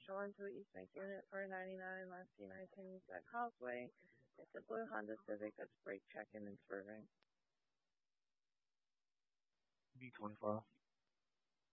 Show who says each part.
Speaker 1: Shore to East Bank Unit 499, last C19 East Side Causeway. It's a blue Honda Civic that's brake checking and swerving.
Speaker 2: B25.